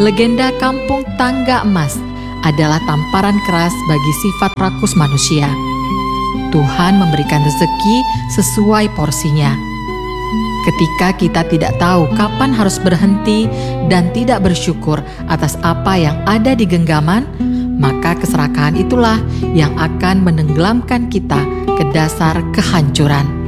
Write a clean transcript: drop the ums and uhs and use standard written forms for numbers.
Legenda kampung tangga emas adalah tamparan keras bagi sifat rakus manusia. Tuhan memberikan rezeki sesuai porsinya. Ketika kita tidak tahu kapan harus berhenti dan tidak bersyukur atas apa yang ada di genggaman, maka keserakahan itulah yang akan menenggelamkan kita ke dasar kehancuran.